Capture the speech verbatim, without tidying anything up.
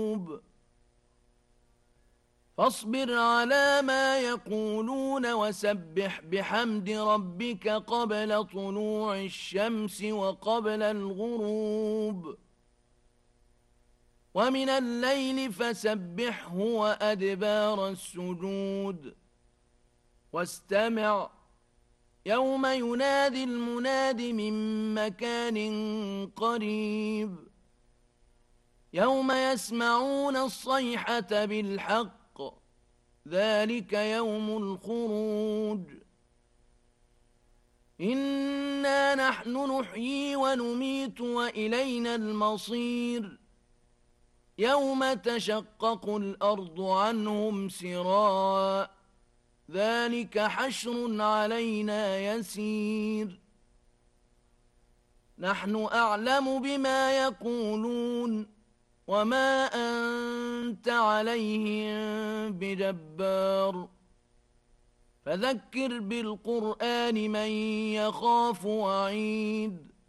فاصبر على ما يقولون وسبح بحمد ربك قبل طلوع الشمس وقبل الغروب ومن الليل فسبحه وأدبار السجود واستمع يوم ينادي المناد من مكان قريب يوم يسمعون الصيحة بالحق ذلك يوم الخروج إنا نحن نحيي ونميت وإلينا المصير يوم تشقق الأرض عنهم سراء ذلك حشر علينا يسير نحن أعلم بما يقولون وما أنت عليهم بجبار فذكر بالقرآن من يخاف وعيد